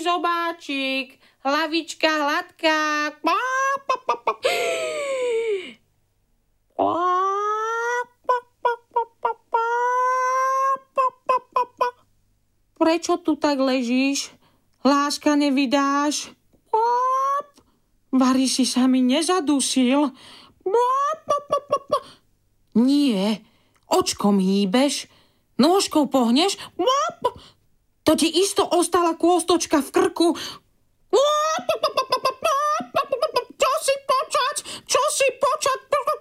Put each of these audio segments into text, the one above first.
zobáčik, hlavička hladká. Prečo tu tak ležíš? Láska nevydáš? Vari si sa mi nezadusil? Nie, očkom hýbeš, nôžkou pohneš, to ti isto ostala kôstočka v krku. Čo si počať?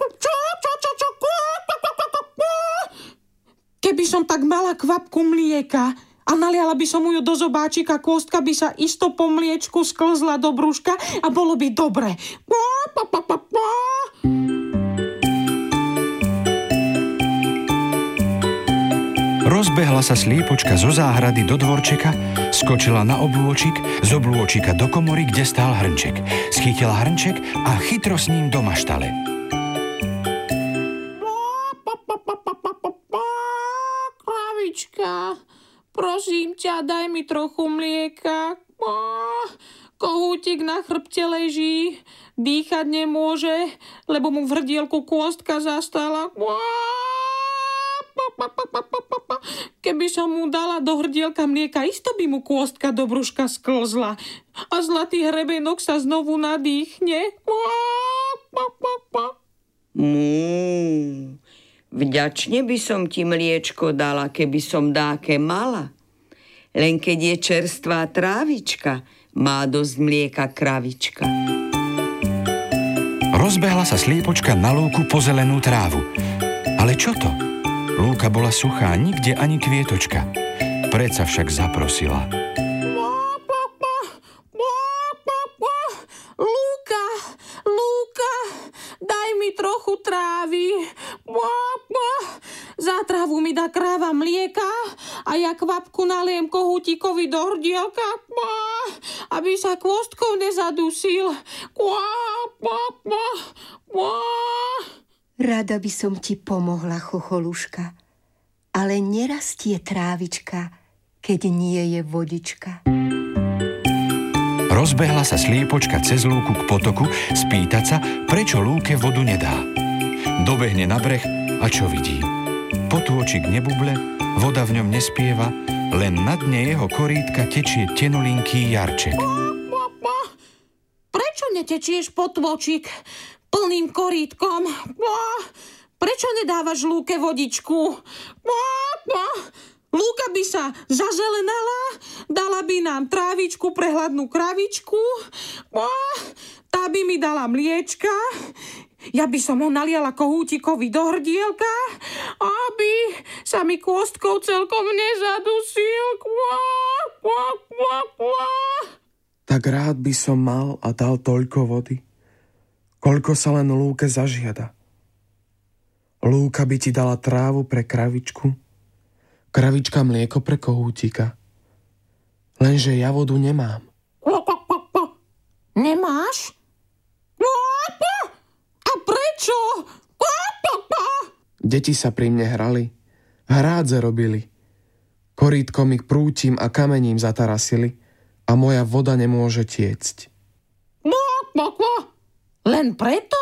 Keby som tak mala kvapku mlieka a naliala by som ju do zobáčika, kôstka by sa isto po mliečku sklzla do brúška a bolo by dobre. Rozbehla sa sliepočka zo záhrady do dvorčeka, skočila na oblôčik, z oblôčika do komory, kde stál hrnček. Schytila hrnček a chytro s ním do maštale. Kravička, prosím ťa, daj mi trochu mlieka. Kohútik na chrbte leží, dýchať nemôže, lebo mu v hrdielku kôstka zastala. Keby som mu dala do hrdielka mlieka, isto by mu kôstka do brúška sklzla a zlatý hrebenok sa znovu nadýchne. Vďačne by som ti mliečko dala, keby som dáke mala. Len keď je čerstvá trávička, má dosť mlieka kravička. Rozbehla sa sliepočka na lúku po zelenú trávu. Ale čo to? Lúka bola suchá, nikde ani kvietočka. Predsa však zaprosila. Lúka, daj mi trochu trávy. Za trávu mi dá kráva mlieka a ja kvapku naliem kohútikovi do hrdielka, aby sa kôstkou nezadusil. Rada by som ti pomohla, chocholuška, ale nerastie trávička, keď nie je vodička. Rozbehla sa sliepočka cez lúku k potoku spýtať sa, prečo lúke vodu nedá. Dobehne na breh a čo vidí? Potôčik nebuble, voda v ňom nespieva, len na dne jeho korítka tečie tenulinký jarček. Prečo netečieš, potôčik, plným korítkom? Prečo nedávaš lúke vodičku? Lúka by sa zazelenala, dala by nám trávičku pre hladnú kravičku, tá by mi dala mliečka, ja by som ho naliala kohútikovi do hrdielka, aby sa mi kôstkou celkom nezadusil. Tak rád by som mal a dal toľko vody, koľko sa len lúke zažiada. Lúka by ti dala trávu pre kravičku, kravička mlieko pre kohútika. Lenže ja vodu nemám. Nemáš? A prečo? Deti sa pri mne hrali, hrádze robili. Korítkom ich prútim a kamením zatarasili a moja voda nemôže tiecť. Len preto?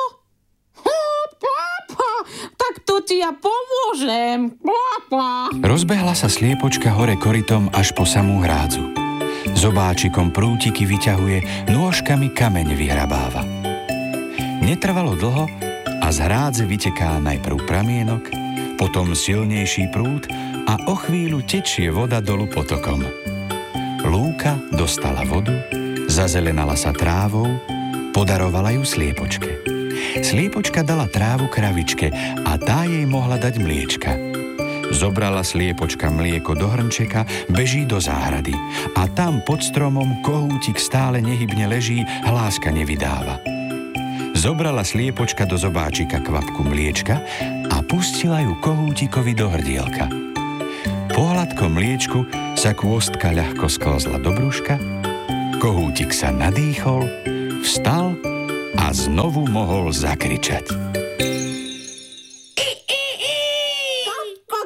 Tak to ti ja pomôžem. Rozbehla sa sliepočka hore korytom až po samú hrádzu. Zobáčikom prútiky vyťahuje, nôžkami kameň vyhrabáva. Netrvalo dlho a z hrádze vyteká najprv pramienok, potom silnejší prúd a o chvíľu tečie voda dolu potokom. Lúka dostala vodu, zazelenala sa trávou, podarovala ju sliepočke. Sliepočka dala trávu kravičke a tá jej mohla dať mliečka. Zobrala sliepočka mlieko do hrnčeka, beží do záhrady a tam pod stromom kohútik stále nehybne leží, hláska nevydáva. Zobrala sliepočka do zobáčika kvapku mliečka a pustila ju kohútikovi do hrdielka. Po hladkom mliečku sa kôstka ľahko sklzla do brúška, kohútik sa nadýchol, vstal a znovu mohol zakričať.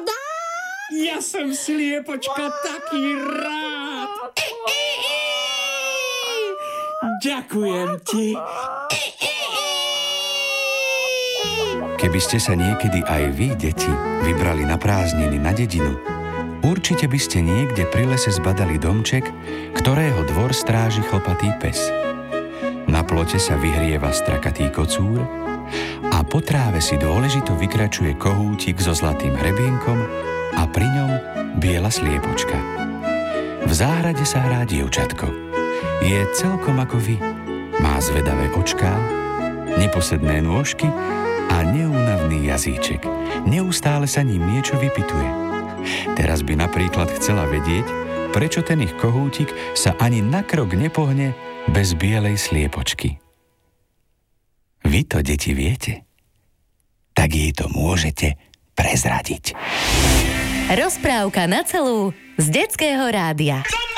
Ja som sliepočka taký rád. Ďakujem ti. Keby ste sa niekedy aj vy, deti, vybrali na prázdniny na dedinu, určite by ste niekde pri lese zbadali domček, ktorého dvor stráži chlpatý pes. Na plote sa vyhrieva strakatý kocúr a po tráve si dôležito vykračuje kohútik so zlatým hrebienkom a pri ňom biela sliepočka. V záhrade sa hrá dievčatko. Je celkom ako vy. Má zvedavé očká, neposedné nôžky a neúnavný jazyček. Neustále sa ním niečo vypituje. Teraz by napríklad chcela vedieť, prečo ten ich kohútik sa ani na krok nepohne bez bielej sliepočky. Vy to, deti, viete? Tak jej to môžete prezradiť. Rozprávka na celú z Detského rádia.